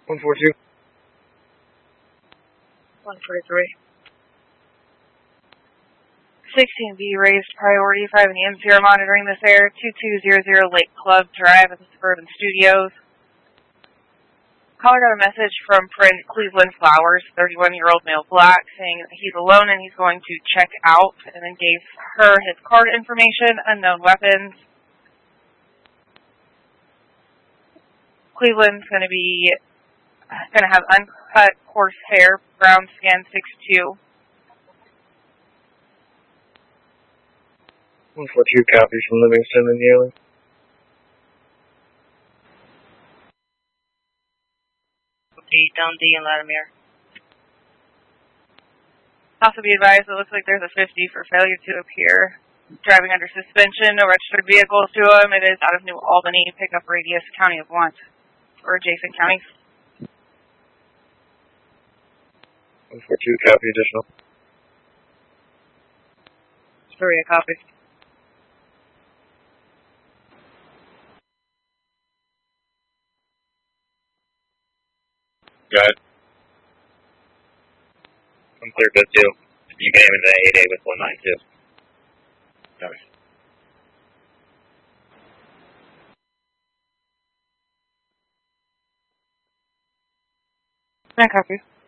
142. 143. 16B raised priority 5 in the M0 monitoring this air. 2200 Lake Club Drive at the Suburban Studios. Caller got a message from Print Cleveland Flowers, 31-year-old male black, saying that he's alone and he's going to check out, and then gave her his card information, unknown weapons. Cleveland's going to have uncut horsehair, brown skin, 6'2". 142 copies from Livingston and Yale. Down D in Latimer. Also be advised, it looks like there's a 50 for failure to appear. Driving under suspension, no registered vehicles to him. It is out of New Albany, pickup radius, County of Want, or adjacent counties. 142 copy additional. 3 a copy. Go ahead. I'm clear good too. You can aim into the 8A with 192. Sorry. I copy.